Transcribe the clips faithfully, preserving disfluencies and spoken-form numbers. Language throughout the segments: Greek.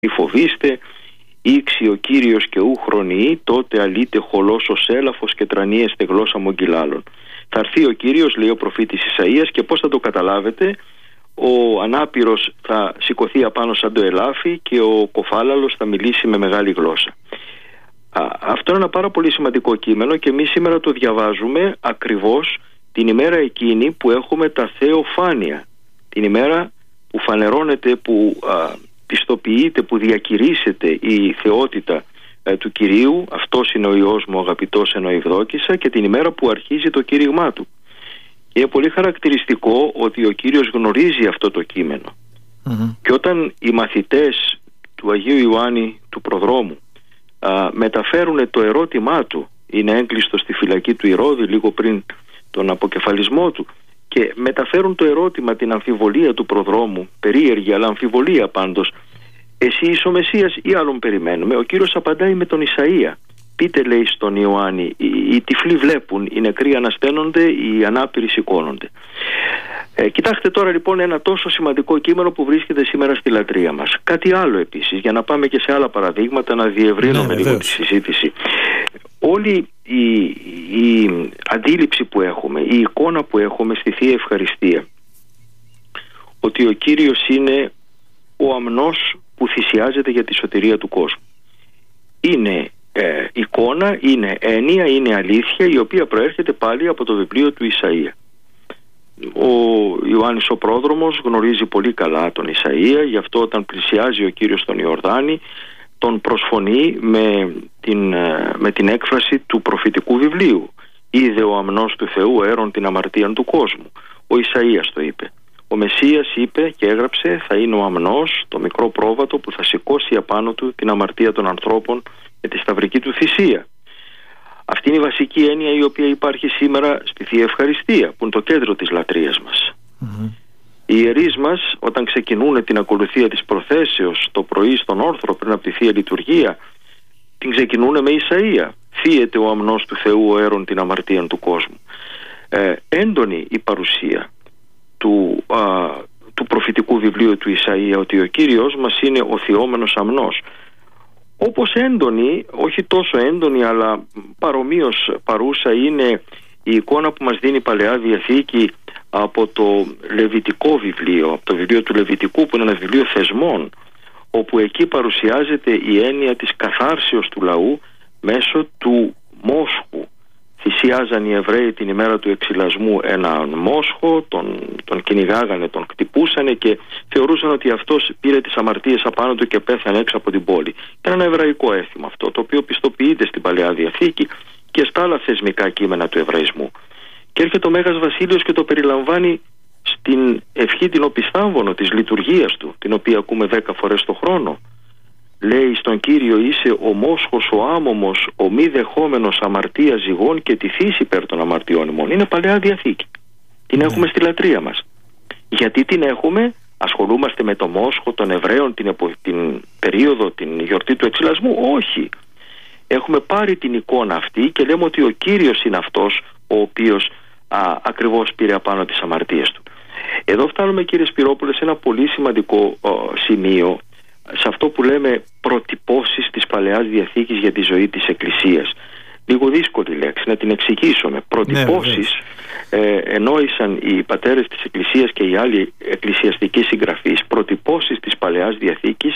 μη φοβήστε, ήξι ο Κύριος και ου χρονιεί, τότε αλείται χολός ως έλαφος και τρανίεστε γλώσσα μογγυλάλων. Θα έρθει ο Κύριος, λέει ο προφήτης Ισαΐας, και πώς θα το καταλάβετε? Ο ανάπηρος θα σηκωθεί απάνω σαν το ελάφι και ο κοφάλαλος θα μιλήσει με μεγάλη γλώσσα. Α, αυτό είναι ένα πάρα πολύ σημαντικό κείμενο και εμείς σήμερα το διαβάζουμε ακριβώς την ημέρα εκείνη που έχουμε τα θεοφάνεια, την ημέρα που φανερώνεται, που α, πιστοποιείται, που διακηρύσσεται η θεότητα α, του Κυρίου. Αυτός είναι ο Υιός μου αγαπητός εν ο ευδόκησα, και την ημέρα που αρχίζει το κήρυγμά του. Και είναι πολύ χαρακτηριστικό ότι ο Κύριος γνωρίζει αυτό το κείμενο. Mm-hmm. Και όταν οι μαθητές του Αγίου Ιωάννη του Προδρόμου α, μεταφέρουν το ερώτημά του, είναι έγκλειστο στη φυλακή του Ηρώδη λίγο πριν τον αποκεφαλισμό του, και μεταφέρουν το ερώτημα, την αμφιβολία του Προδρόμου, περίεργη αλλά αμφιβολία πάντως, εσύ είσαι ο Μεσσίας ή άλλον περιμένουμε? Ο Κύριος απαντάει με τον Ισαΐα. Πείτε, λέει στον Ιωάννη, οι, οι τυφλοί βλέπουν, οι νεκροί ανασταίνονται, οι ανάπηροι σηκώνονται. Ε, κοιτάξτε τώρα λοιπόν ένα τόσο σημαντικό κείμενο που βρίσκεται σήμερα στη λατρεία μας. Κάτι άλλο επίσης, για να πάμε και σε άλλα παραδείγματα, να διευρύνουμε ναι, λίγο τη συζήτηση. Όλη η, η αντίληψη που έχουμε, η εικόνα που έχουμε στη Θεία Ευχαριστία, ότι ο Κύριος είναι ο αμνός που θυσιάζεται για τη σωτηρία του κόσμου, είναι ε, εικόνα, είναι έννοια, είναι αλήθεια, η οποία προέρχεται πάλι από το βιβλίο του Ισαΐα. Ο Ιωάννης ο Πρόδρομος γνωρίζει πολύ καλά τον Ισαΐα, γι' αυτό όταν πλησιάζει ο Κύριος στον Ιορδάνη τον προσφωνεί με την, με την έκφραση του προφητικού βιβλίου. Είδε ο αμνός του Θεού αέρον την αμαρτία του κόσμου. Ο Ισαΐας το είπε. Ο Μεσσίας είπε και έγραψε, θα είναι ο αμνός, το μικρό πρόβατο που θα σηκώσει απάνω του την αμαρτία των ανθρώπων με τη σταυρική του θυσία. Αυτή είναι η βασική έννοια η οποία υπάρχει σήμερα στη Θεία Ευχαριστία, που είναι το κέντρο της λατρείας μας. Mm-hmm. Οι ιερείς μας, όταν ξεκινούν την ακολουθία της προθέσεως το πρωί στον όρθρο πριν από τη Θεία Λειτουργία, την ξεκινούν με Ισαΐα. Θύεται ο αμνός του Θεού αέρον την αμαρτία του κόσμου. Ε, έντονη η παρουσία του, α, του προφητικού βιβλίου του Ισαΐα, ότι ο Κύριος μας είναι ο θυόμενος αμνός. Όπως έντονη, όχι τόσο έντονη αλλά παρομοίως παρούσα, είναι η εικόνα που μας δίνει η Παλαιά Διαθήκη από το Λεβιτικό βιβλίο, από το βιβλίο του Λεβιτικού, που είναι ένα βιβλίο θεσμών, όπου εκεί παρουσιάζεται η έννοια της καθάρσεως του λαού μέσω του μόσχου. Θυσιάζαν οι Εβραίοι την ημέρα του εξυλασμού έναν μόσχο, τον, τον κυνηγάγανε, τον χτυπούσανε και θεωρούσαν ότι αυτός πήρε τις αμαρτίες απάνω του και πέθανε έξω από την πόλη. Είναι ένα εβραϊκό έθιμο αυτό, το οποίο πιστοποιείται στην Παλαιά Διαθήκη και στα άλλα θεσμικά κείμενα του Εβραϊσμού. Και έρχεται ο Μέγας Βασίλειος και το περιλαμβάνει στην ευχή την οπισθάμβωνο της λειτουργίας του, την οποία ακούμε δέκα φορές το χρόνο. Λέει στον Κύριο, είσαι ο μόσχος, ο άμωμος, ο μη δεχόμενος αμαρτία ζυγών και τη θύση υπέρ των αμαρτιών ημών. Είναι Παλαιά Διαθήκη. Την yeah. έχουμε στη λατρεία μας. Γιατί την έχουμε? Ασχολούμαστε με το μόσχο των Εβραίων την, επο... την περίοδο, την γιορτή του εξυλασμού? Όχι. Έχουμε πάρει την εικόνα αυτή και λέμε ότι ο Κύριος είναι αυτός ο οποίος α, ακριβώς πήρε απάνω τις αμαρτίες του. Εδώ φτάνουμε, κύριε Σπυρόπουλε, σε ένα πολύ σημαντικό α, σημείο, σε αυτό που λέμε προτυπώσεις της Παλαιάς Διαθήκης για τη ζωή της Εκκλησίας. Λίγο δύσκολη λέξη, να την εξηγήσουμε. Προτυπώσεις ναι, ε, ενόησαν οι πατέρες της Εκκλησίας και οι άλλοι εκκλησιαστικοί συγγραφείς. Προτυπώσεις της Παλαιάς Διαθήκης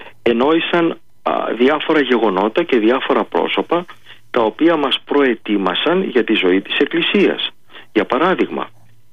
ενόησαν α, διάφορα γεγονότα και διάφορα πρόσωπα, τα οποία μας προετοίμασαν για τη ζωή της Εκκλησίας. Για παράδειγμα,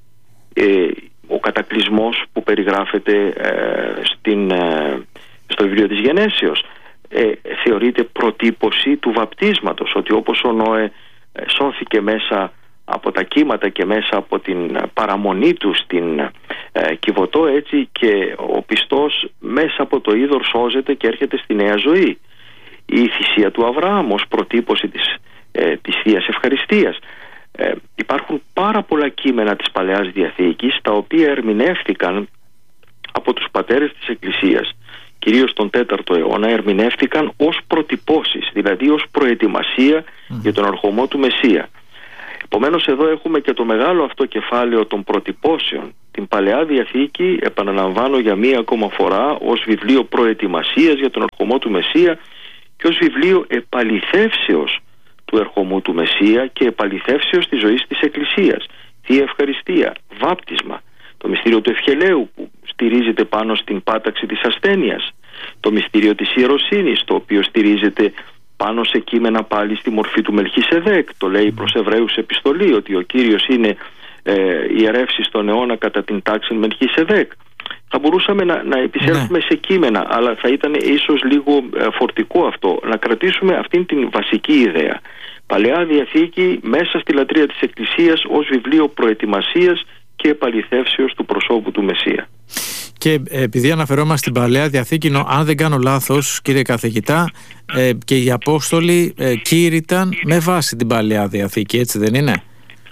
ε, ο κατακλυσμός που περιγράφεται ε, στην, ε, στο βιβλίο της Γενέσεως ε, θεωρείται προτύπωση του βαπτίσματος, ότι όπως ο Νόε ε, σώθηκε μέσα από τα κύματα και μέσα από την παραμονή του στην ε, Κιβωτό, έτσι και ο πιστός μέσα από το είδωρ σώζεται και έρχεται στη νέα ζωή. Η θυσία του Αβραάμ ως προτύπωση της, ε, της Θείας Ευχαριστίας. Ε, υπάρχουν πάρα πολλά κείμενα της Παλαιάς Διαθήκης, τα οποία ερμηνεύτηκαν από τους πατέρες της Εκκλησίας, κυρίως τον τέταρτο αιώνα, ερμηνεύτηκαν ως προτυπώσεις, δηλαδή ως προετοιμασία mm. για τον ερχομό του Μεσσία. Επομένως εδώ έχουμε και το μεγάλο αυτό κεφάλαιο των προτυπώσεων. Την Παλαιά Διαθήκη, επαναλαμβάνω για μία ακόμα φορά, ως βιβλίο προετοιμασίας για τον ερχομό του Μεσσία και ως βιβλίο επαληθεύσεως του ερχομού του Μεσσία και επαληθεύσεως της ζωής της Εκκλησίας. Θεία Ευχαριστία, βάπτισμα, το μυστήριο του Ευχελαίου που στηρίζεται πάνω στην πάταξη της ασθένειας, το μυστήριο της ιεροσύνης, το οποίο στηρίζεται πάνω σε κείμενα πάλι στη μορφή του Μελχισεδέκ. Το λέει προς Εβραίους επιστολή ότι ο Κύριος είναι ε, ιερεύσει στον αιώνα κατά την τάξη Μελχισεδέκ. Θα μπορούσαμε να, να επισέλθουμε ναι. σε κείμενα, αλλά θα ήταν ίσως λίγο ε, φορτικό αυτό. Να κρατήσουμε αυτήν την βασική ιδέα. Παλαιά Διαθήκη μέσα στη λατρεία της Εκκλησίας ως βιβλίο προετοιμασίας και επαληθεύσεως του προσώπου του Μεσσία. Και επειδή αναφερόμαστε στην Παλαιά Διαθήκη, αν δεν κάνω λάθος, κύριε καθηγητά, ε, και οι Απόστολοι ε, κήρυταν με βάση την Παλαιά Διαθήκη, έτσι δεν είναι?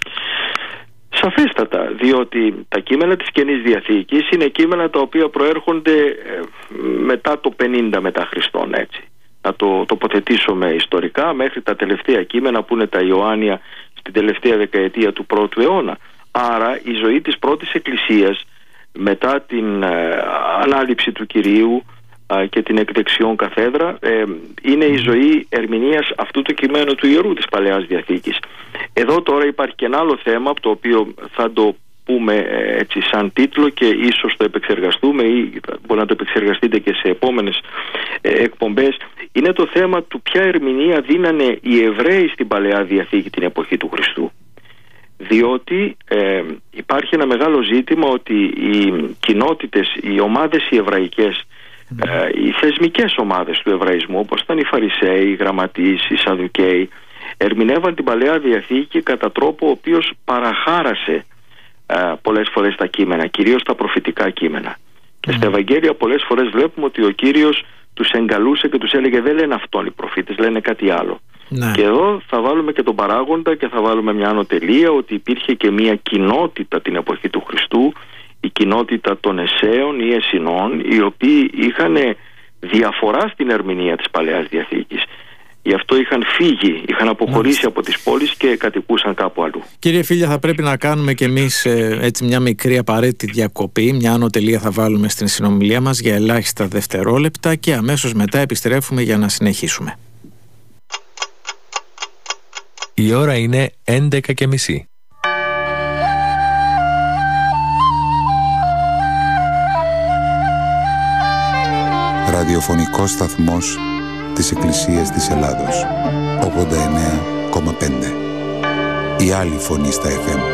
Σαφέστατα, διότι τα κείμενα της Καινής Διαθήκης είναι κείμενα τα οποία προέρχονται ε, μετά το πενήντα μετά Χριστόν, έτσι. Να το τοποθετήσουμε ιστορικά μέχρι τα τελευταία κείμενα που είναι τα Ιωάννια στην τελευταία δεκαετία του πρώτου αιώνα. Άρα η ζωή της πρώτης Εκκλησίας μετά την ε, ανάληψη του Κυρίου ε, και την εκδεξιόν καθέδρα ε, είναι η ζωή ερμηνείας αυτού του κειμένου του Ιερού της Παλαιάς Διαθήκης. Εδώ τώρα υπάρχει και ένα άλλο θέμα, το οποίο θα το πούμε ε, έτσι σαν τίτλο και ίσως το επεξεργαστούμε ή μπορεί να το επεξεργαστείτε και σε επόμενες ε, εκπομπές. Είναι το θέμα του ποια ερμηνεία δίνανε οι Εβραίοι στην Παλαιά Διαθήκη την εποχή του Χριστού. Διότι ε, υπάρχει ένα μεγάλο ζήτημα ότι οι κοινότητες, οι ομάδες οι εβραϊκές, ε, οι θεσμικές ομάδες του Εβραϊσμού, όπως ήταν οι Φαρισαίοι, οι Γραμματείς, οι Σαδουκαίοι, ερμηνεύαν την Παλαιά Διαθήκη κατά τρόπο ο οποίος παραχάρασε ε, πολλές φορές τα κείμενα, κυρίως τα προφητικά κείμενα. Mm. Και στα Ευαγγέλια πολλές φορές βλέπουμε ότι ο Κύριος τους εγκαλούσε και τους έλεγε δεν λένε αυτόν οι προφήτες, λένε κάτι άλλο. Ναι. Και εδώ θα βάλουμε και τον παράγοντα και θα βάλουμε μια άνω τελεία ότι υπήρχε και μια κοινότητα την εποχή του Χριστού, η κοινότητα των Εσέων ή Εσινών, οι οποίοι είχαν διαφορά στην ερμηνεία της Παλαιάς Διαθήκης. Γι' αυτό είχαν φύγει, είχαν αποχωρήσει από τις πόλεις και κατοικούσαν κάπου αλλού. Κύριε Φίλια, θα πρέπει να κάνουμε κι εμείς ε, έτσι μια μικρή απαραίτητη διακοπή. Μια άνω τελεία θα βάλουμε στην συνομιλία μας για ελάχιστα δευτερόλεπτα και αμέσως μετά επιστρέφουμε για να συνεχίσουμε. Η ώρα είναι έντεκα και μισή. Ραδιοφωνικός σταθμός της Εκκλησίας της Ελλάδος. ογδόντα εννέα κόμμα πέντε. Η άλλη φωνή στα εφ εμ.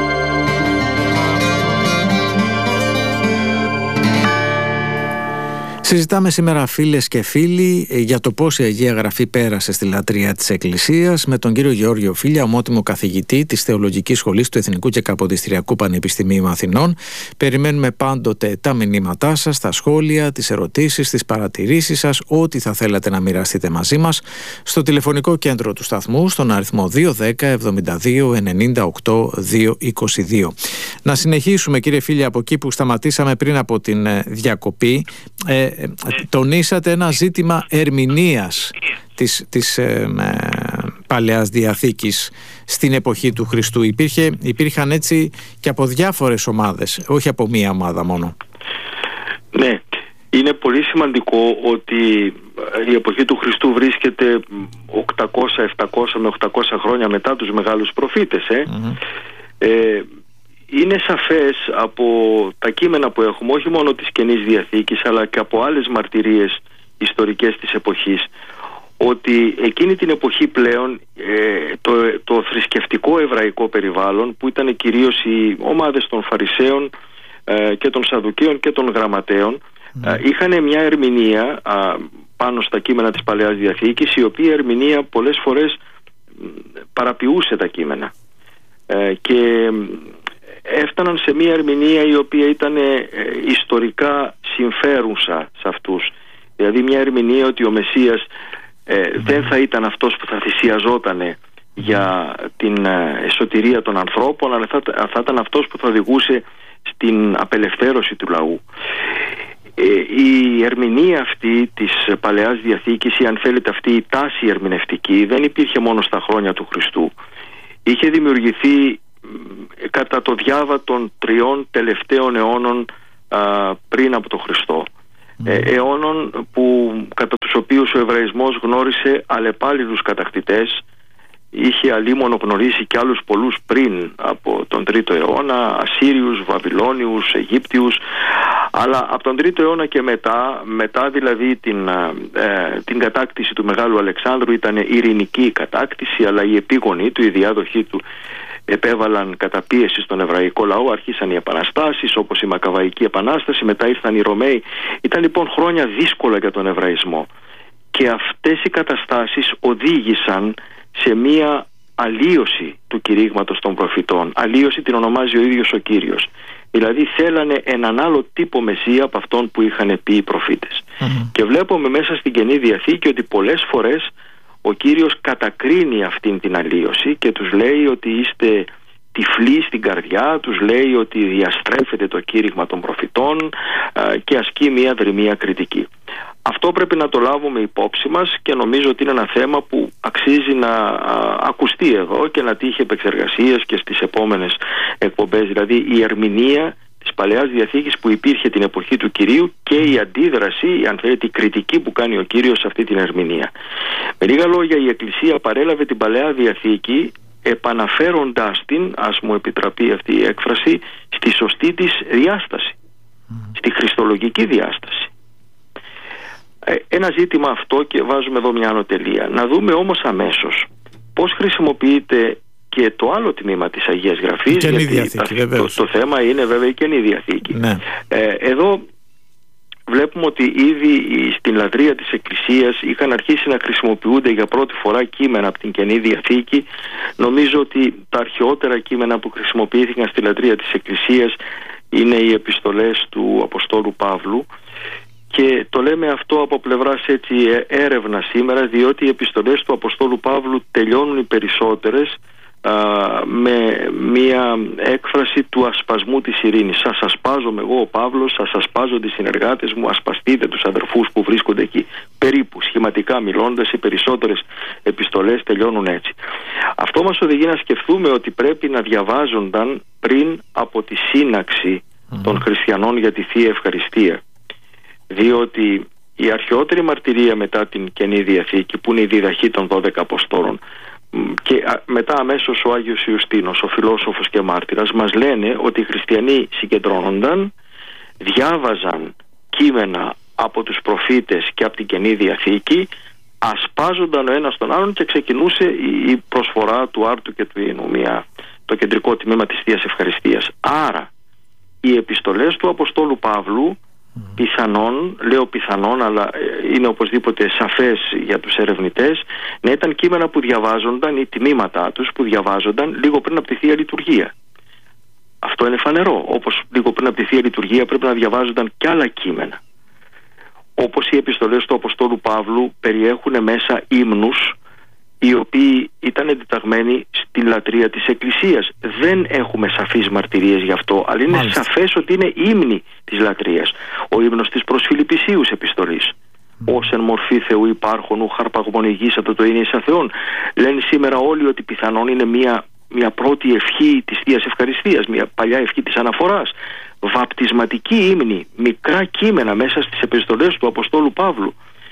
Συζητάμε σήμερα, φίλες και φίλοι, για το πώς η Αγία Γραφή πέρασε στη λατρεία της Εκκλησίας με τον κύριο Γεώργιο Φίλια, ομότιμο καθηγητή της Θεολογικής Σχολής του Εθνικού και Καποδιστριακού Πανεπιστημίου Αθηνών. Περιμένουμε πάντοτε τα μηνύματά σας, τα σχόλια, τις ερωτήσεις, τις παρατηρήσεις σας, ό,τι θα θέλατε να μοιραστείτε μαζί μας στο τηλεφωνικό κέντρο του σταθμού, στον αριθμό δύο ένα μηδέν εβδομήντα δύο ενενήντα οκτώ διακόσια είκοσι δύο. Να συνεχίσουμε, κύριε Φίλια, από εκεί που σταματήσαμε πριν από την διακοπή. Ε, τονίσατε ένα ζήτημα ερμηνείας της, της ε, ε, Παλαιάς Διαθήκης στην εποχή του Χριστού. Υπήρχε, υπήρχαν έτσι και από διάφορες ομάδες, όχι από μία ομάδα μόνο. Ναι, είναι πολύ σημαντικό ότι η εποχή του Χριστού βρίσκεται οκτακόσια, επτακόσια με οκτακόσια χρόνια μετά τους μεγάλους προφήτες. Ε. Mm-hmm. Ε, Είναι σαφές από τα κείμενα που έχουμε, όχι μόνο της Καινής Διαθήκης αλλά και από άλλες μαρτυρίες ιστορικές της εποχής, ότι εκείνη την εποχή πλέον ε, το, το θρησκευτικό εβραϊκό περιβάλλον, που ήταν κυρίως οι ομάδες των Φαρισαίων ε, και των Σαδουκαίων και των Γραμματέων, mm. ε, είχαν μια ερμηνεία ε, πάνω στα κείμενα της Παλαιάς Διαθήκης, η οποία ερμηνεία πολλές φορές παραποιούσε τα κείμενα ε, και έφταναν σε μια ερμηνεία η οποία ήταν ε, ιστορικά συμφέρουσα σε αυτούς. Δηλαδή μια ερμηνεία ότι ο Μεσσίας ε, δεν θα ήταν αυτός που θα θυσιαζόταν για την ε, σωτηρία των ανθρώπων, αλλά θα, θα ήταν αυτός που θα οδηγούσε στην απελευθέρωση του λαού. Ε, η ερμηνεία αυτή της Παλαιάς Διαθήκης, ή αν θέλετε αυτή η τάση ερμηνευτική, δεν υπήρχε μόνο στα χρόνια του Χριστού. είχε δημιουργηθεί κατά το διάβα των τριών τελευταίων αιώνων α, πριν από τον Χριστό. Mm. Ε, αιώνων που, κατά τους οποίους ο Εβραϊσμός γνώρισε αλλεπάλληλους κατακτητές, είχε αλίμονο γνωρίσει και άλλους πολλούς πριν από τον τρίτο αιώνα, Ασσύριους, Βαβυλώνιους, Αιγύπτιους, αλλά από τον τρίτο αιώνα και μετά, μετά δηλαδή την, ε, την κατάκτηση του Μεγάλου Αλεξάνδρου, ήταν ειρηνική κατάκτηση, αλλά οι επίγονοι του, οι διάδοχοί του, επέβαλαν καταπίεση στον εβραϊκό λαό, αρχίσαν οι επαναστάσεις όπως η Μακαβαϊκή Επανάσταση, μετά ήρθαν οι Ρωμαίοι. Ήταν λοιπόν χρόνια δύσκολα για τον Εβραϊσμό και αυτές οι καταστάσεις οδήγησαν σε μία αλλίωση του κηρύγματος των προφητών. Αλλίωση την ονομάζει ο ίδιος ο Κύριος. Δηλαδή θέλανε έναν άλλο τύπο Μεσσία από αυτόν που είχαν πει οι προφήτες. Mm-hmm. Και βλέπουμε μέσα στην Καινή Διαθήκη ότι πολλές φορές ο Κύριος κατακρίνει αυτήν την αλλίωση και τους λέει ότι είστε τυφλοί στην καρδιά, τους λέει ότι διαστρέφεται το κήρυγμα των προφητών και ασκεί μια δρυμία κριτική. Αυτό πρέπει να το λάβουμε υπόψη μας και νομίζω ότι είναι ένα θέμα που αξίζει να ακουστεί εδώ και να τύχει επεξεργασίες και στις επόμενες εκπομπές. Δηλαδή η ερμηνεία της Παλαιάς Διαθήκης που υπήρχε την εποχή του Κυρίου και η αντίδραση, αν θέλετε, η κριτική που κάνει ο Κύριος σε αυτή την ερμηνεία. Με λίγα λόγια, η Εκκλησία παρέλαβε την Παλαιά Διαθήκη επαναφέροντάς την, ας μου επιτραπεί αυτή η έκφραση, στη σωστή της διάσταση, mm. στη χριστολογική διάσταση. Ε, ένα ζήτημα αυτό και βάζουμε εδώ μια ανωτελεία. Να δούμε όμως αμέσως πώς χρησιμοποιείται και το άλλο τμήμα της Αγίας Γραφής, Καινή γιατί Διαθήκη, το, το θέμα είναι βέβαια η Καινή Διαθήκη. Ναι. Ε, εδώ βλέπουμε ότι ήδη στην λατρεία της Εκκλησίας είχαν αρχίσει να χρησιμοποιούνται για πρώτη φορά κείμενα από την Καινή Διαθήκη. Νομίζω ότι τα αρχαιότερα κείμενα που χρησιμοποιήθηκαν στη λατρεία της Εκκλησίας είναι οι επιστολές του Αποστόλου Παύλου, και το λέμε αυτό από πλευράς έτσι έρευνα σήμερα, διότι οι επιστολές του Αποστόλου Παύλου τελειώνουν οι περισσότερες α, με μια έκφραση του ασπασμού της ειρήνης. Σας ασπάζομαι εγώ ο Παύλος, σας ασπάζονται οι συνεργάτες μου, ασπαστείτε τους αδερφούς που βρίσκονται εκεί. Περίπου σχηματικά μιλώντας, οι περισσότερες επιστολές τελειώνουν έτσι. Αυτό μας οδηγεί να σκεφτούμε ότι πρέπει να διαβάζονταν πριν από τη σύναξη mm. των χριστιανών για τη Θεία Ευχαριστία. Διότι η αρχαιότερη μαρτυρία μετά την Καινή Διαθήκη, που είναι η διδαχή των δώδεκα Αποστόλων, και μετά αμέσως ο Άγιος Ιουστίνος, ο φιλόσοφος και μάρτυρας, μας λένε ότι οι χριστιανοί συγκεντρώνονταν, διάβαζαν κείμενα από τους προφήτες και από την Καινή Διαθήκη, ασπάζονταν ο ένας τον άλλον και ξεκινούσε η προσφορά του άρτου και του ίνου, μια, το κεντρικό τμήμα της Θείας Ευχαριστίας. Άρα οι επιστολές του Αποστόλου Παύλου πιθανόν, λέω πιθανόν, αλλά είναι οπωσδήποτε σαφές για τους ερευνητές, να ήταν κείμενα που διαβάζονταν ή τμήματά τους που διαβάζονταν λίγο πριν από τη Θεία Λειτουργία. Αυτό είναι φανερό. Όπως λίγο πριν από τη Θεία Λειτουργία πρέπει να διαβάζονταν και άλλα κείμενα. Όπως οι επιστολές του Αποστόλου Παύλου περιέχουν μέσα ύμνους οι οποίοι ήταν εντεταγμένοι στην λατρεία της Εκκλησίας. Δεν έχουμε σαφείς μαρτυρίες γι' αυτό, αλλά είναι Μάλιστα. σαφές ότι είναι ύμνοι της λατρείας. Ο ύμνος της προς Φιλιππισίους επιστολής. Mm. «Ως εν μορφή Θεού υπάρχον, ου χαρπαγμον ηγήσατο το είναι εις Θεόν». Λένε σήμερα όλοι ότι πιθανόν είναι μια, μια πρώτη ευχή της Θείας Ευχαριστίας, μια παλιά ευχή της αναφοράς. Βαπτισματική ύμνη, μικρά κείμενα μέσα στις επιστολές του Αποστόλου Παύλου.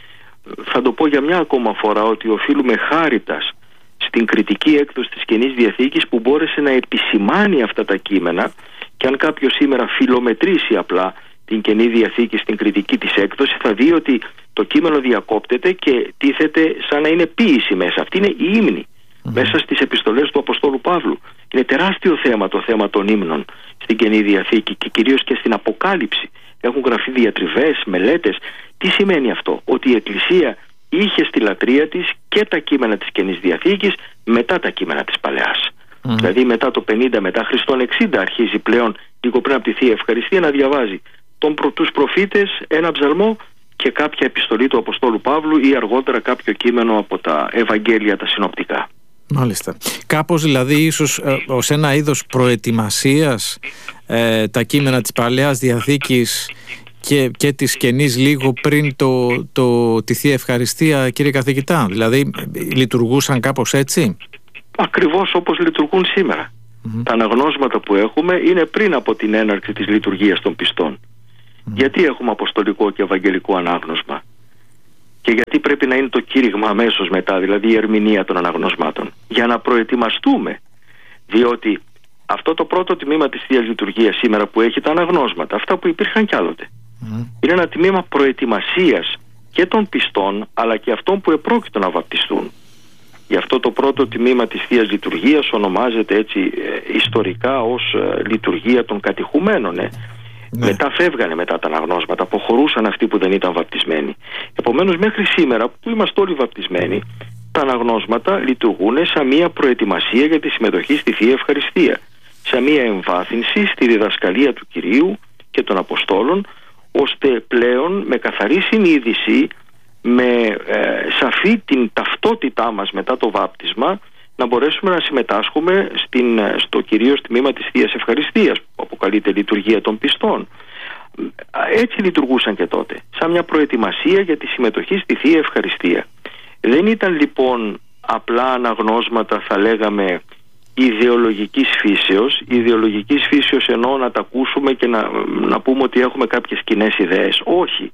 Θα το πω για μια ακόμα φορά ότι οφείλουμε χάριτας στην κριτική έκδοση της Καινής Διαθήκης που μπόρεσε να επισημάνει αυτά τα κείμενα, και αν κάποιος σήμερα φιλομετρήσει απλά την Καινή Διαθήκη στην κριτική της έκδοση θα δει ότι το κείμενο διακόπτεται και τίθεται σαν να είναι ποίηση μέσα. Αυτή είναι η ύμνη mm-hmm. μέσα στις επιστολές του Αποστόλου Παύλου. Είναι τεράστιο θέμα το θέμα των ύμνων στην Καινή Διαθήκη και κυρίως και στην Αποκάλυψη. Έχουν γραφεί διατριβές, μελέτες. Τι σημαίνει αυτό? Ότι η Εκκλησία είχε στη λατρεία της και τα κείμενα της Καινής Διαθήκης μετά τα κείμενα της Παλαιάς. Mm. Δηλαδή μετά το πενήντα μετά Χριστόν εξήντα αρχίζει πλέον λίγο πριν από τη Θεία Ευχαριστία να διαβάζει τον προ, τους προφήτες, ένα ψαλμό και κάποια επιστολή του Αποστόλου Παύλου ή αργότερα κάποιο κείμενο από τα Ευαγγέλια τα συνοπτικά. Μάλιστα. Κάπως δηλαδή ίσως ε, ως ένα είδος προετοιμασίας ε, τα κείμενα της Παλαιάς Διαθήκης και, και της Καινής λίγο πριν το, το, τη Θεία Ευχαριστία, κύριε καθηγητά. Δηλαδή λειτουργούσαν κάπως έτσι. ακριβώς όπως λειτουργούν σήμερα. Mm-hmm. Τα αναγνώσματα που έχουμε είναι πριν από την έναρξη της λειτουργίας των πιστών. Mm-hmm. Γιατί έχουμε αποστολικό και ευαγγελικό ανάγνωσμα? Και γιατί πρέπει να είναι το κήρυγμα αμέσως μετά, δηλαδή η ερμηνεία των αναγνωσμάτων? Για να προετοιμαστούμε. Διότι αυτό το πρώτο τμήμα της Θείας Λειτουργίας σήμερα που έχει τα αναγνώσματα, αυτά που υπήρχαν κι άλλοτε, mm. είναι ένα τμήμα προετοιμασίας και των πιστών, αλλά και αυτών που επρόκειτο να βαπτιστούν. Γι' αυτό το πρώτο τμήμα της Θείας Λειτουργίας ονομάζεται έτσι ε, ιστορικά ως ε, λειτουργία των κατηχουμένων. Ε. Ναι. Μετά φεύγανε μετά τα αναγνώσματα, αποχωρούσαν αυτοί που δεν ήταν βαπτισμένοι. Επομένως μέχρι σήμερα που είμαστε όλοι βαπτισμένοι, τα αναγνώσματα λειτουργούν σαν μια προετοιμασία για τη συμμετοχή στη Θεία Ευχαριστία, σαν μια εμβάθυνση στη διδασκαλία του Κυρίου και των Αποστόλων, ώστε πλέον με καθαρή συνείδηση, με ε, σαφή την ταυτότητά μας μετά το βάπτισμα, να μπορέσουμε να συμμετάσχουμε στην, στο κυρίως τμήμα της Θείας Ευχαριστίας, που αποκαλείται λειτουργία των πιστών. Έτσι λειτουργούσαν και τότε, σαν μια προετοιμασία για τη συμμετοχή στη Θεία Ευχαριστία. Δεν ήταν λοιπόν απλά αναγνώσματα, θα λέγαμε, ιδεολογικής φύσεως. Ιδεολογικής φύσεως εννοώ να τα ακούσουμε και να, να πούμε ότι έχουμε κάποιες κοινές ιδέες. Όχι.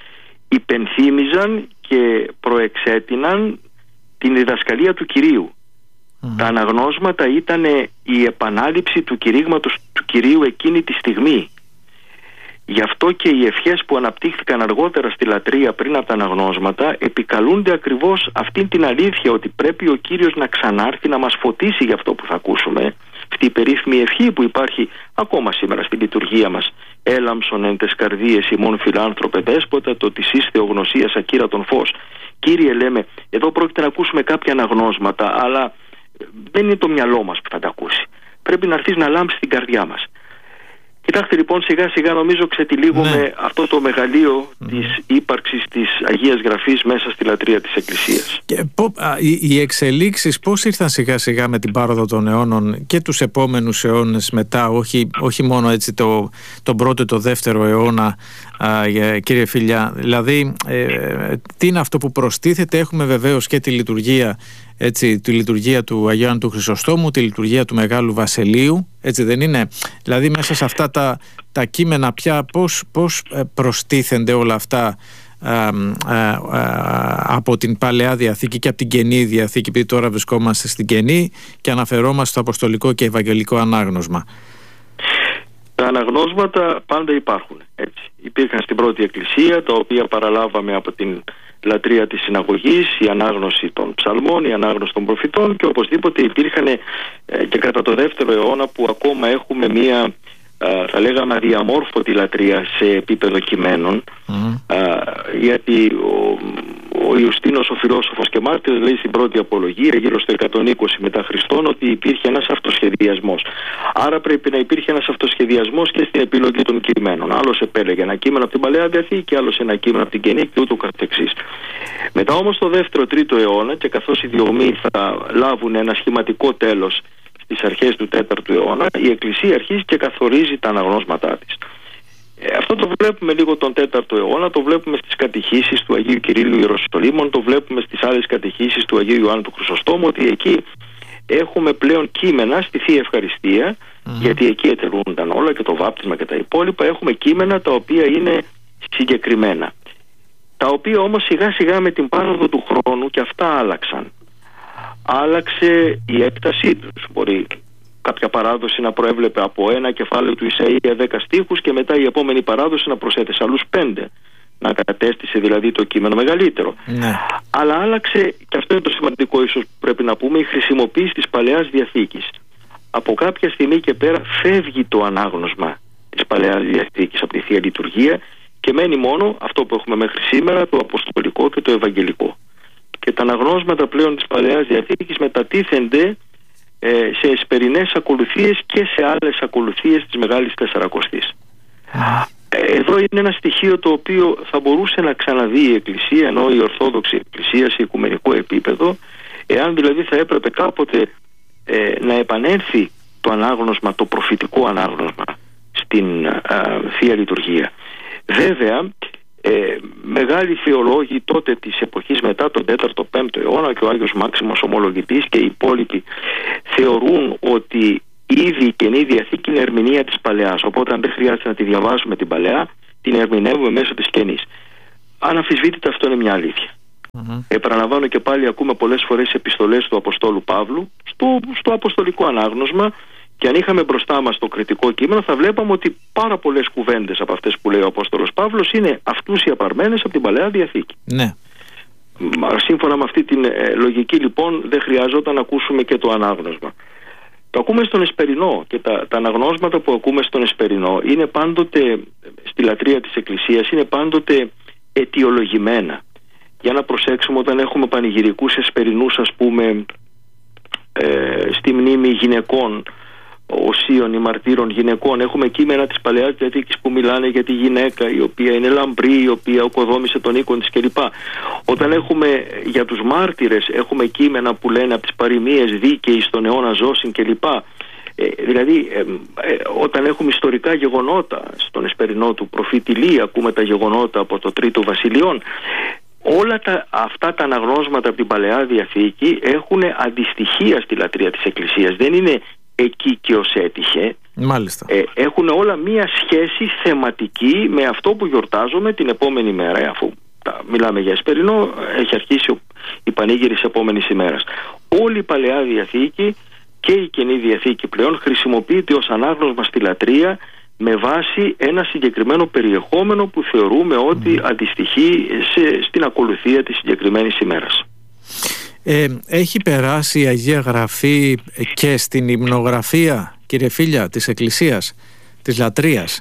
Υπενθύμιζαν και προεξέτειναν την διδασκαλία του Κυρίου. Mm. Τα αναγνώσματα ήταν η επανάληψη του κηρύγματος του Κυρίου εκείνη τη στιγμή. Γι' αυτό και οι ευχές που αναπτύχθηκαν αργότερα στη λατρεία πριν από τα αναγνώσματα επικαλούνται ακριβώς αυτήν την αλήθεια, ότι πρέπει ο Κύριος να ξανάρθει να μας φωτίσει για αυτό που θα ακούσουμε. Αυτή η περίφημη ευχή που υπάρχει ακόμα σήμερα στη λειτουργία μας. Έλαμψον εν τες καρδίες ημών φιλάνθρωπε δέσποτα, το της εις θεογνωσίας ακύρατον φως. Κύριε, λέμε, εδώ πρόκειται να ακούσουμε κάποια αναγνώσματα, αλλά δεν είναι το μυαλό μας που θα τα ακούσει. Πρέπει να έρθεις να λάμψει την καρδιά μας. Κοιτάξτε λοιπόν, σιγά σιγά νομίζω ξετυλίγουμε ναι. αυτό το μεγαλείο mm. της ύπαρξης της Αγίας Γραφής μέσα στη λατρεία της Εκκλησίας. Και πο, α, οι, οι εξελίξεις πώς ήρθαν σιγά σιγά με την πάροδο των αιώνων και τους επόμενους αιώνες μετά, όχι, όχι μόνο έτσι το, τον πρώτο το δεύτερο αιώνα, α, κύριε Φίλια, δηλαδή ε, τι είναι αυτό που προστίθεται? Έχουμε βεβαίως και τη λειτουργία, έτσι, τη λειτουργία του Αγίου Ιωάννου του Χρυσοστόμου, τη λειτουργία του Μεγάλου Βασιλείου, έτσι δεν είναι? Δηλαδή μέσα σε αυτά τα, τα κείμενα πια πώς, πώς προστίθενται όλα αυτά α, α, α, από την Παλαιά Διαθήκη και από την Καινή Διαθήκη, επειδή τώρα βρισκόμαστε στην Καινή και αναφερόμαστε στο Αποστολικό και Ευαγγελικό Ανάγνωσμα. Τα αναγνώσματα πάντα υπάρχουν, έτσι. Υπήρχαν στην πρώτη Εκκλησία, τα οποία παραλάβαμε από την λατρεία της συναγωγής, η ανάγνωση των ψαλμών, η ανάγνωση των προφητών, και οπωσδήποτε υπήρχαν ε, και κατά το δεύτερο αιώνα, που ακόμα έχουμε μία ε, θα λέγαμε αδιαμόρφωτη λατρεία σε επίπεδο κειμένων, mm. ε, γιατί ο, ο Ιουστίνος ο φιλόσοφος και μάρτυρας λέει στην πρώτη Απολογία γύρω στο εκατόν είκοσι μετά Χριστόν ότι υπήρχε ένας αυτοσχεδιασμός. Άρα πρέπει να υπήρχε ένας αυτοσχεδιασμός και στην επιλογή των κειμένων. Άλλος επέλεγε ένα κείμενο από την Παλαιά Διαθήκη, άλλος ένα κείμενο από την Καινή και ούτω καθεξής. Μετά όμως το δεύτερο τρίτο αιώνα, και καθώς οι διωγμοί θα λάβουν ένα σχηματικό τέλος στις αρχές του τέταρτου αιώνα, η Εκκλησία αρχίζει και καθορίζει τα αναγνώσματά της. Ε, αυτό το βλέπουμε λίγο τον τέταρτο αιώνα, το βλέπουμε στις κατηχήσεις του Αγίου Κυρίλλου Ιεροσολύμων, το βλέπουμε στις άλλες κατηχήσεις του Αγίου Ιωάννου του Χρυσοστόμου, ότι εκεί έχουμε πλέον κείμενα στη Θεία Ευχαριστία, mm. γιατί εκεί ετελούνταν όλα και το βάπτισμα και τα υπόλοιπα. Έχουμε κείμενα τα οποία είναι συγκεκριμένα, τα οποία όμως σιγά σιγά με την πάροδο του χρόνου και αυτά άλλαξαν. Άλλαξε η έκτασή τους. Μπορεί κάποια παράδοση να προέβλεπε από ένα κεφάλαιο του Ισαΐα δέκα στίχους και μετά η επόμενη παράδοση να προσέθεσε άλλους πέντε, να κατέστησε δηλαδή το κείμενο μεγαλύτερο. Ναι. Αλλά άλλαξε, και αυτό είναι το σημαντικό ίσως που πρέπει να πούμε, η χρησιμοποίηση της Παλαιάς Διαθήκης. Από κάποια στιγμή και πέρα φεύγει το ανάγνωσμα της Παλαιάς Διαθήκης από τη Θεία Λειτουργία και μένει μόνο αυτό που έχουμε μέχρι σήμερα, το Αποστολικό και το Ευαγγελικό. Και τα αναγνώσματα πλέον της Παλαιάς Διαθήκης μετατίθενται ε, σε εσπερινές ακολουθίες και σε άλλες ακολουθίες της Μεγάλης Τεσσαρακοστής. Εδώ είναι ένα στοιχείο το οποίο θα μπορούσε να ξαναδεί η Εκκλησία, ενώ η Ορθόδοξη Εκκλησία σε οικουμενικό επίπεδο, εάν δηλαδή θα έπρεπε κάποτε ε, να επανέλθει το ανάγνωσμα, το προφητικό ανάγνωσμα στην α, Θεία Λειτουργία. Βέβαια, Ε, μεγάλοι θεολόγοι τότε της εποχής μετά τον τέταρτο πέμπτο αιώνα και ο Άγιος Μάξιμος Ομολογητής και οι υπόλοιποι θεωρούν ότι ήδη η Καινή Διαθήκη είναι ερμηνεία της Παλαιάς, οπότε αν δεν χρειάζεται να τη διαβάσουμε την Παλαιά, την ερμηνεύουμε μέσω της Καινής. Αναμφισβήτητα αυτό είναι μια αλήθεια. Mm-hmm. Επαναλαμβάνω και πάλι, ακούμε πολλές φορές επιστολές του Αποστόλου Παύλου στο, στο αποστολικό ανάγνωσμα, και αν είχαμε μπροστά μας το κριτικό κείμενο θα βλέπαμε ότι πάρα πολλές κουβέντες από αυτές που λέει ο Απόστολος Παύλος είναι αυτούσια παρμένες από την Παλαιά Διαθήκη. Ναι. Σύμφωνα με αυτή την ε, λογική λοιπόν δεν χρειαζόταν να ακούσουμε και το ανάγνωσμα. Το ακούμε στον Εσπερινό, και τα, τα αναγνώσματα που ακούμε στον Εσπερινό είναι πάντοτε, στη λατρεία της Εκκλησίας, είναι πάντοτε αιτιολογημένα. Για να προσέξουμε όταν έχουμε πανηγυρικούς Εσπερινούς, ας πούμε, ε, στη μνήμη γυναικών, οσίων ή μαρτύρων γυναικών, έχουμε κείμενα της Παλαιάς Διαθήκης που μιλάνε για τη γυναίκα η οποία είναι λαμπρή, η οποία οκοδόμησε τον οίκον της κλπ. Όταν έχουμε για τους μάρτυρες, έχουμε κείμενα που λένε από τις παροιμίες δίκαιοι στον αιώνα ζώσιν κλπ. Ε, δηλαδή ε, ε, όταν έχουμε ιστορικά γεγονότα, στον Εσπερινό του προφήτη Λή ακούμε τα γεγονότα από το τρίτο βασιλειών. Όλα τα, αυτά τα αναγνώσματα από την Παλαιά Διαθήκη έχουν αντιστοιχεία στη λατρεία της Εκκλησίας. Δεν είναι εκεί και ως έτυχε. Μάλιστα. Ε, έχουν όλα μία σχέση θεματική με αυτό που γιορτάζουμε την επόμενη μέρα. Αφού τα, μιλάμε για Εσπερινό, έχει αρχίσει η πανήγυρη της επόμενης ημέρας. Όλη η Παλαιά Διαθήκη και η Καινή Διαθήκη πλέον χρησιμοποιείται ως ανάγνωσμα στη λατρεία με βάση ένα συγκεκριμένο περιεχόμενο που θεωρούμε ότι mm. αντιστοιχεί σε, στην ακολουθία της συγκεκριμένης ημέρας. Ε, έχει περάσει η Αγία Γραφή και στην υμνογραφία, κύριε Φίλια, της Εκκλησίας, της λατρείας?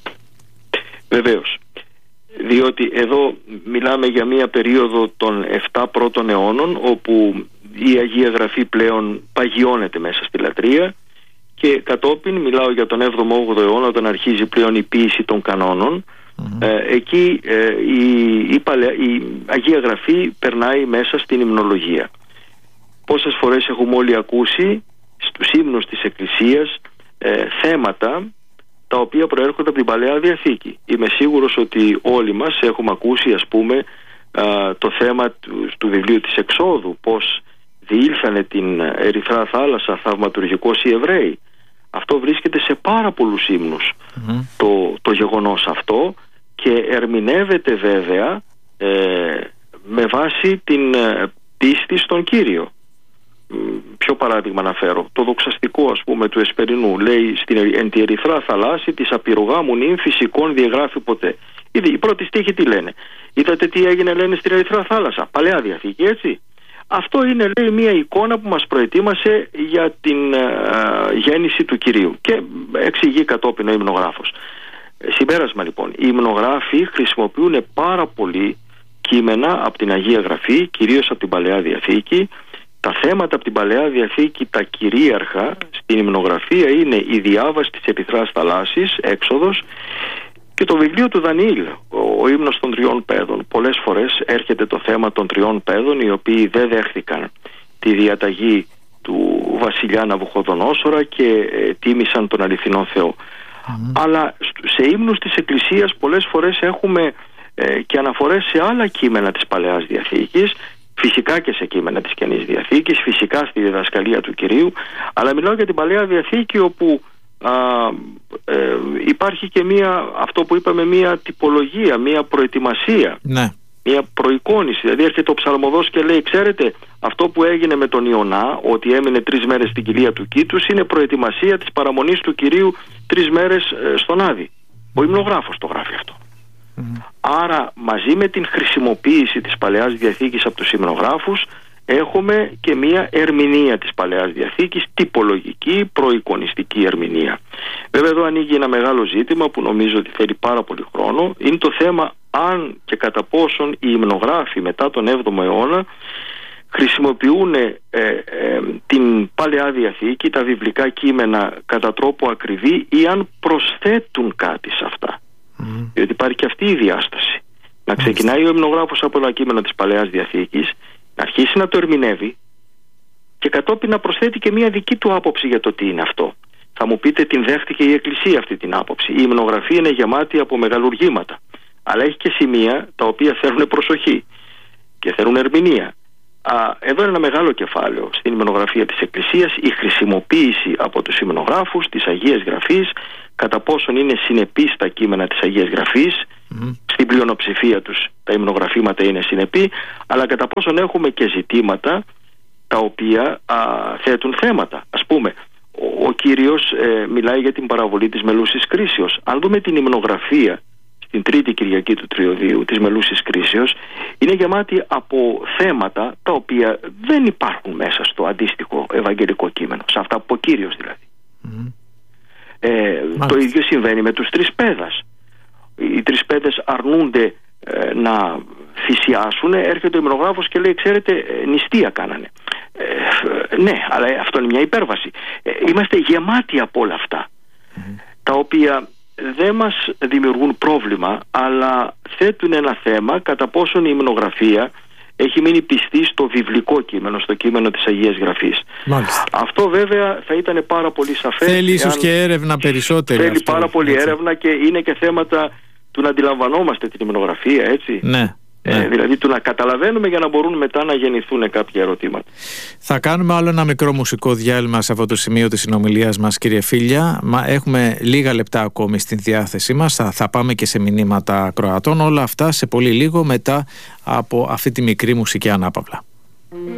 Βεβαίως, διότι εδώ μιλάμε για μία περίοδο των επτά πρώτων αιώνων, όπου η Αγία Γραφή πλέον παγιώνεται μέσα στη λατρεία, και κατόπιν μιλάω για τον έβδομο όγδοο αιώνα, όταν αρχίζει πλέον η ποίηση των κανόνων. Mm-hmm. Ε, εκεί ε, η, η, παλαιά, η Αγία Γραφή περνάει μέσα στην υμνολογία. Πόσες φορές έχουμε όλοι ακούσει στους ύμνους της Εκκλησίας ε, θέματα τα οποία προέρχονται από την Παλαιά Διαθήκη. Είμαι σίγουρος ότι όλοι μας έχουμε ακούσει, ας πούμε, α, το θέμα του, του βιβλίου της Εξόδου, πώς διήλθανε την Ερυθρά Θάλασσα θαυματουργικώς οι Εβραίοι. Αυτό βρίσκεται σε πάρα πολλούς ύμνους, mm-hmm. το, το γεγονός αυτό, και ερμηνεύεται βέβαια ε, με βάση την ε, πίστη στον Κύριο. Ποιο παράδειγμα να φέρω? Το δοξαστικό, ας πούμε, του Εσπερινού λέει στην εν τη Ερυθρά θαλάσση της απειρογάμου νυν φυσικών διαγράφει ποτέ. Ήδη οι πρώτοι στίχοι τι λένε? Είδατε τι έγινε, λένε, στην Ερυθρά θάλασσα? Παλαιά Διαθήκη, έτσι. Αυτό είναι, λέει, μια εικόνα που μας προετοίμασε για την ε, γέννηση του Κυρίου, και εξηγεί κατόπιν ο υμνογράφος. Συμπέρασμα λοιπόν, οι υμνογράφοι χρησιμοποιούν πάρα πολύ κείμενα από την Αγία Γραφή, κυρίως από την Παλαιά Διαθήκη. Τα θέματα από την Παλαιά Διαθήκη, τα κυρίαρχα στην υμνογραφία, είναι η διάβαση της Ερυθράς θαλάσσης, Έξοδος, και το βιβλίο του Δανιήλ, ο, ο ύμνος των τριών παιδών. Πολλές φορές έρχεται το θέμα των τριών παιδών, οι οποίοι δεν δέχθηκαν τη διαταγή του βασιλιά Ναβουχοδονόσορα και ε, τίμησαν τον αληθινό Θεό. Mm. Αλλά σε ύμνους της Εκκλησίας πολλές φορές έχουμε ε, και αναφορές σε άλλα κείμενα της Παλαιάς Διαθήκης, φυσικά και σε κείμενα της Καινής Διαθήκης, φυσικά στη διδασκαλία του Κυρίου, αλλά μιλάω για την Παλαιά Διαθήκη, όπου α, ε, υπάρχει και μία, αυτό που είπαμε, μία τυπολογία, μία προετοιμασία, ναι. μία προεικόνηση. Δηλαδή έρχεται ο ψαλμοδός και λέει, ξέρετε, αυτό που έγινε με τον Ιωνά, ότι έμεινε τρεις μέρες στην κοιλία του Κήτους, είναι προετοιμασία της παραμονής του Κυρίου τρεις μέρες ε, στον Άδη. Ο υμνογράφος το γράφει αυτό. Mm. Άρα μαζί με την χρησιμοποίηση της Παλαιάς Διαθήκης από τους υμνογράφους, έχουμε και μία ερμηνεία της Παλαιάς Διαθήκης, τυπολογική, προεικονιστική ερμηνεία. Βέβαια εδώ ανοίγει ένα μεγάλο ζήτημα που νομίζω ότι θέλει πάρα πολύ χρόνο. Είναι το θέμα αν και κατά πόσον οι υμνογράφοι μετά τον έβδομο αιώνα χρησιμοποιούν ε, ε, την Παλαιά Διαθήκη, τα βιβλικά κείμενα, κατά τρόπο ακριβή, ή αν προσθέτουν κάτι σε αυτά. Mm. Διότι υπάρχει και αυτή η διάσταση. Να ξεκινάει ο υμνογράφος από ένα κείμενο της Παλαιάς Διαθήκης, να αρχίσει να το ερμηνεύει και κατόπιν να προσθέτει και μια δική του άποψη για το τι είναι αυτό. Θα μου πείτε, την δέχτηκε η Εκκλησία αυτή την άποψη? Η υμνογραφία είναι γεμάτη από μεγαλουργήματα, αλλά έχει και σημεία τα οποία θέλουν προσοχή και θέλουν ερμηνεία. Α, εδώ είναι ένα μεγάλο κεφάλαιο στην ημνογραφία της Εκκλησίας, η χρησιμοποίηση από τους ημνογράφους της Αγίας Γραφής, κατά πόσον είναι συνεπής τα κείμενα της Αγίας Γραφής. Mm. Στην πλειονοψηφία τους τα ημνογραφήματα είναι συνεπή, αλλά κατά πόσον έχουμε και ζητήματα τα οποία α, θέτουν θέματα. Ας πούμε, ο, ο Κύριος ε, μιλάει για την παραβολή της μελούσης κρίσεως. Αν δούμε την ημνογραφία στην Τρίτη Κυριακή του Τριωδίου της μελούσης κρίσεως, είναι γεμάτη από θέματα τα οποία δεν υπάρχουν μέσα στο αντίστοιχο ευαγγελικό κείμενο, σε αυτά που ο Κύριος δηλαδή. Mm. Ε, το ίδιο συμβαίνει με τους τρισπέδας. Οι τρισπέδες αρνούνται ε, να θυσιάσουν, έρχεται ο ημνογράφος και λέει, ξέρετε, ε, νηστεία κάνανε. Ε, ναι, αλλά αυτό είναι μια υπέρβαση. Ε, είμαστε γεμάτοι από όλα αυτά, mm. τα οποία δεν μας δημιουργούν πρόβλημα, αλλά θέτουν ένα θέμα κατά πόσον η υμνογραφία έχει μείνει πιστή στο βιβλικό κείμενο, στο κείμενο της Αγίας Γραφής. Μάλιστα. Αυτό βέβαια θα ήταν πάρα πολύ σαφές. Θέλει ίσως και έρευνα περισσότερη. Θέλει αυτό, πάρα πολύ έτσι. έρευνα και είναι και θέματα του να αντιλαμβανόμαστε την υμνογραφία, έτσι. Ναι. Ε, ναι. Δηλαδή του να καταλαβαίνουμε για να μπορούν μετά να γεννηθούν κάποια ερωτήματα. Θα κάνουμε άλλο ένα μικρό μουσικό διάλειμμα σε αυτό το σημείο της συνομιλίας μας, κύριε Φίλια. Μα έχουμε λίγα λεπτά ακόμη στην διάθεσή μας. Θα, θα πάμε και σε μηνύματα ακροατών. Όλα αυτά σε πολύ λίγο μετά από αυτή τη μικρή μουσική ανάπαυλα.